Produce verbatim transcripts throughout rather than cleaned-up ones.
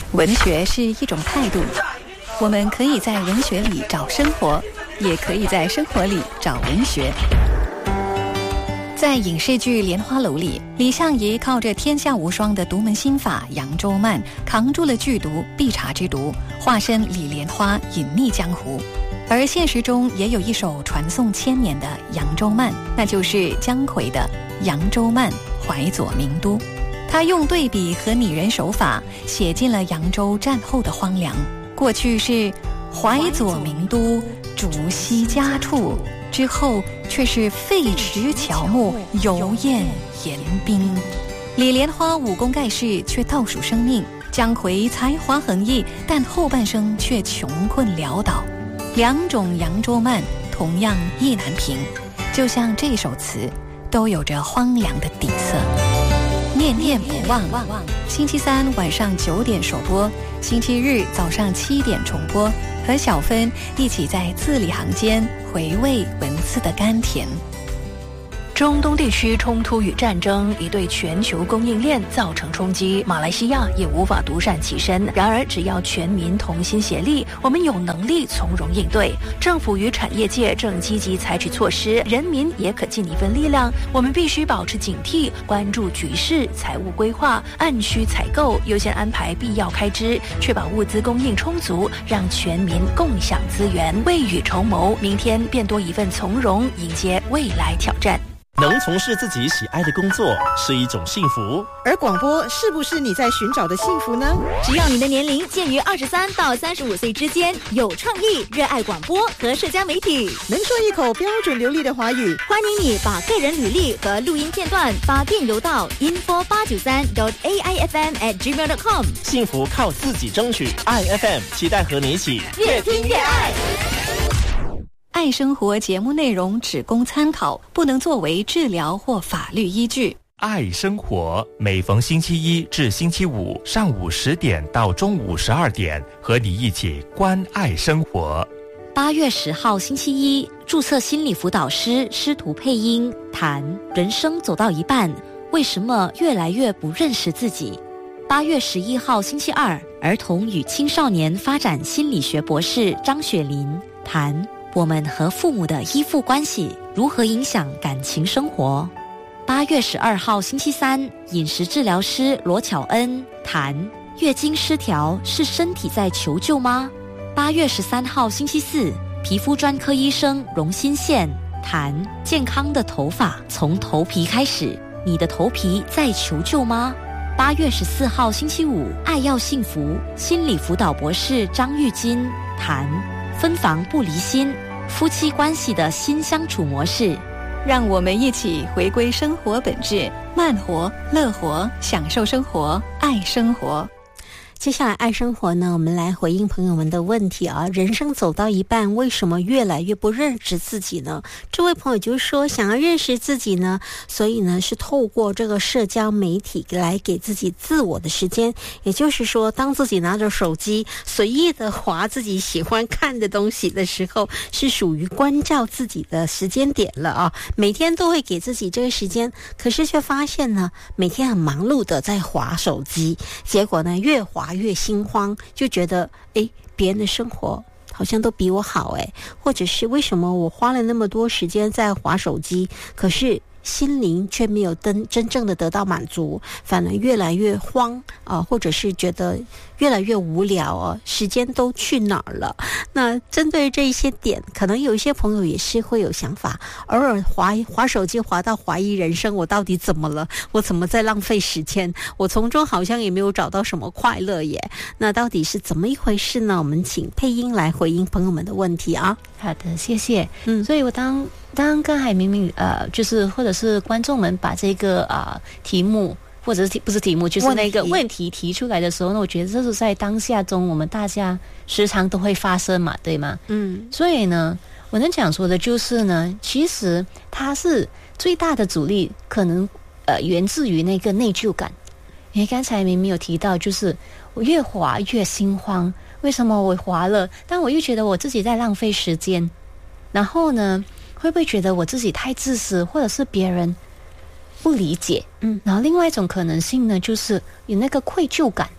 文学是一种态度，我们可以在文学里找生活，也可以在生活里找文学。在影视剧《莲花楼》里，李相夷靠着天下无双的独门心法扬州慢，扛住了剧毒必察之毒，化身李莲花隐匿江湖。而现实中也有一首传颂千年的扬州慢，那就是姜夔的《扬州慢·淮左名都》。他用对比和拟人手法写进了扬州战后的荒凉。过去是淮左名都，竹溪家处，之后却是废池乔木，油砚盐冰。李莲花武功盖世，却倒数生命；姜夔才华横溢，但后半生却穷困潦倒。两种扬州慢同样意难平，就像这首词都有着荒凉的底色。念念不忘，星期三晚上九点首播，星期日早上七点重播，和小芬一起在字里行间回味文字的甘甜。 中东地区冲突与战争已对全球供应链造成冲击，马来西亚也无法独善其身。然而，只要全民同心协力，我们有能力从容应对。政府与产业界正积极采取措施，人民也可尽一份力量。我们必须保持警惕，关注局势，财务规划，按需采购，优先安排必要开支，确保物资供应充足，让全民共享资源，未雨绸缪，明天便多一份从容，迎接未来挑战。 能从事自己喜爱的工作是一种幸福， 而广播是不是你在寻找的幸福呢？ 只要你的年龄介于二十三到三十五岁之间，有创意，热爱广播和社交媒体， 能说一口标准流利的华语， 欢迎你把个人履历和录音片段发电邮到 info 八九三 dot a i f m at gmail dot com。 幸福靠自己争取，爱 F M 期待和你一起越听越爱。 爱生活节目内容只供参考，不能作为治疗或法律依据。 爱生活每逢星期一至星期五上午十点到中午十二点，和你一起关爱生活。 八月十号星期一，注册心理辅导师师徒配音谈人生走到一半，为什么越来越不认识自己。八月十一号星期二，儿童与青少年发展心理学博士张雪琳谈我们和父母的依附关系如何影响感情生活。八月十二号星期三，饮食治疗师罗巧恩谈月经失调是身体在求救吗？八月十三号星期四，皮肤专科医生荣新宪谈健康的头发从头皮开始，你的头皮在求救吗？八月十四号星期五，爱要幸福心理辅导博士张玉金谈分房不离心，夫妻关系的新相处模式。 让我们一起回归生活本质，慢活、乐活，享受生活，爱生活。 接下来爱生活呢，我们来回应朋友们的问题啊。人生走到一半，为什么越来越不认识自己呢？这位朋友就说，想要认识自己呢，所以呢是透过这个社交媒体来给自己自我的时间。也就是说，当自己拿着手机随意的滑自己喜欢看的东西的时候，是属于关照自己的时间点了啊。每天都会给自己这个时间，可是却发现呢，每天很忙碌的在滑手机，结果呢越滑越心慌，就觉得诶别人的生活好像都比我好诶，或者是为什么我花了那么多时间在滑手机，可是心灵却没有真真正的得到满足，反而越来越慌啊、呃，或者是觉得越来越无聊啊，时间都去哪儿了？那针对这一些点，可能有一些朋友也是会有想法，偶尔滑滑手机滑到怀疑人生，我到底怎么了？我怎么在浪费时间？我从中好像也没有找到什么快乐耶。那到底是怎么一回事呢？我们请配音来回应朋友们的问题啊。 好的，谢谢。 嗯， 所以我当当刚才明明呃，就是或者是观众们把这个啊、呃、题目。或者是不是题目，就是那个问题提出来的时候呢，我觉得这是在当下中我们大家时常都会发生嘛，对吗？ 嗯， 所以呢，我能讲说的就是呢，其实它是最大的阻力，可能呃源自于那个内疚感。因为刚才明明有提到，就是我越滑越心慌，为什么我滑了，但我又觉得我自己在浪费时间，然后呢，会不会觉得我自己太自私，或者是别人不理解？ 嗯， 然后另外一种可能性呢，就是有那个愧疚感，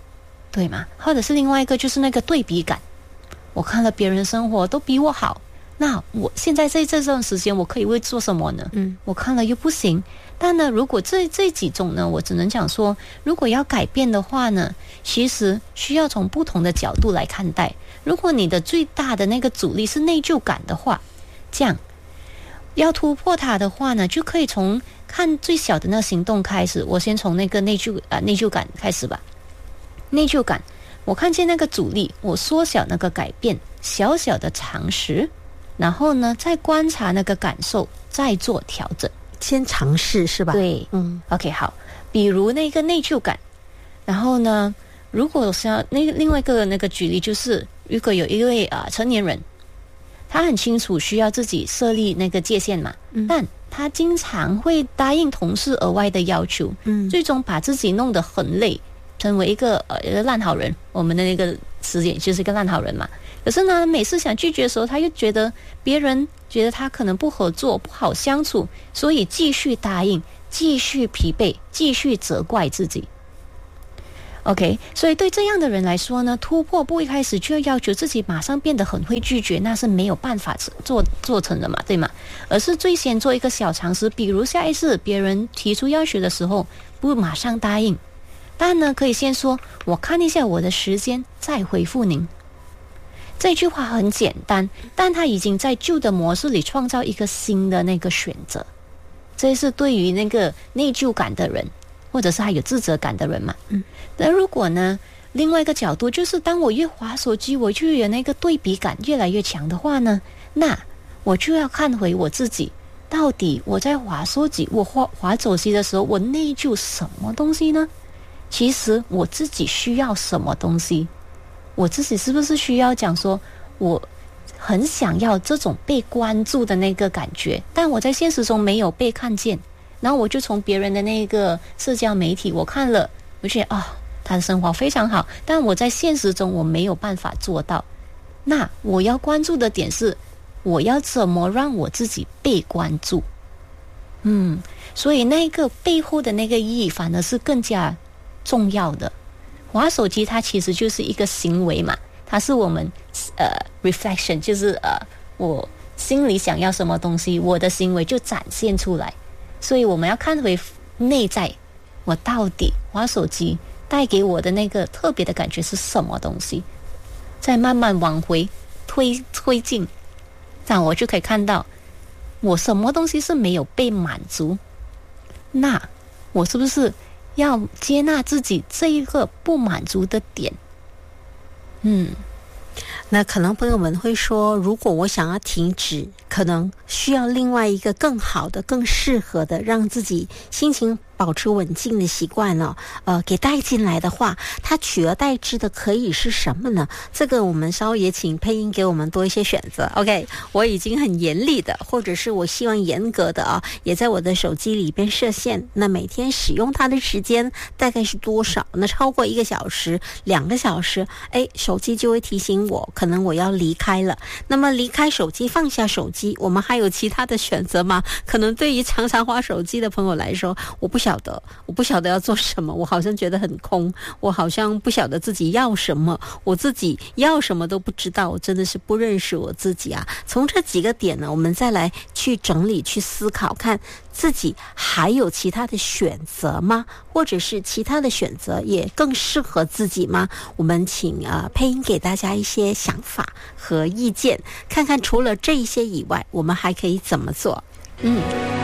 对吗？或者是另外一个就是那个对比感，我看了别人生活都比我好，那我现在在这段时间我可以为做什么呢？嗯，我看了又不行。但呢，如果这这几种呢，我只能讲说，如果要改变的话呢，其实需要从不同的角度来看待。如果你的最大的那个阻力是内疚感的话，这样要突破它的话呢，就可以从看最小的那个行动开始。我先从那个内疚啊、呃、内疚感开始吧。内疚感，我看见那个阻力，我缩小那个改变，小小的尝试，然后呢，再观察那个感受，再做调整。 先尝试是吧？ 对，嗯 ，OK， 好。比如那个内疚感，然后呢，如果是要那个另外一个那个举例，就是如果有一位啊、呃、成年人，他很清楚需要自己设立那个界限嘛，嗯、但他经常会答应同事额外的要求，嗯，最终把自己弄得很累，成为一个呃一个烂好人。我们的那个词典就是一个烂好人嘛。可是呢，每次想拒绝的时候，他又觉得别人觉得他可能不合作、不好相处，所以继续答应，继续疲惫，继续责怪自己。OK， 所以对这样的人来说呢，突破不一开始就要要求自己马上变得很会拒绝，那是没有办法做做成的嘛，对吗？而是最先做一个小尝试，比如下一次别人提出要求的时候，不马上答应，但呢，可以先说我看一下我的时间，再回复您。这句话很简单，但他已经在旧的模式里创造一个新的那个选择。这是对于那个内疚感的人，或者是还有自责感的人嘛。嗯。那如果呢，另外一个角度就是，当我越滑手机，我就有那个对比感越来越强的话呢，那我就要看回我自己，到底我在滑手机，我滑滑手机的时候，我内疚什么东西呢？其实我自己需要什么东西？我自己是不是需要讲说，我很想要这种被关注的那个感觉，但我在现实中没有被看见，然后我就从别人的那个社交媒体我看了，我觉得啊、哦，他的生活非常好，但我在现实中我没有办法做到。那我要关注的点是，我要怎么让我自己被关注？嗯，所以那个背后的那个意义反而是更加重要的。滑手机它其实就是一个行为嘛，它是我们呃 reflection， 就是呃我心里想要什么东西，我的行为就展现出来。所以我们要看回内在，我到底滑手机带给我的那个特别的感觉是什么东西，再慢慢往回推推进，这样我就可以看到我什么东西是没有被满足，那我是不是要接纳自己这一个不满足的点？嗯， 那可能朋友们会说，如果我想要停止，可能需要另外一个更好的、更适合的，让自己心情保持稳静的习惯呢、哦？呃，给带进来的话，它取而代之的可以是什么呢？这个我们稍后也请配音给我们多一些选择。OK， 我已经很严厉的，或者是我希望严格的啊，也在我的手机里边设限。那每天使用它的时间大概是多少？那超过一个小时、两个小时，哎，手机就会提醒我，可能我要离开了。那么离开手机，放下手机，我们还有其他的选择吗？可能对于常常滑手机的朋友来说，我不晓得，我不晓得要做什么，我好像觉得很空，我好像不晓得自己要什么，我自己要什么都不知道，我真的是不认识我自己啊。从这几个点呢，我们再来去整理、去思考，看自己还有其他的选择吗？或者是其他的选择也更适合自己吗？我们请呃配音给大家一些想法和意见，看看除了这一些以外，我们还可以怎么做？嗯。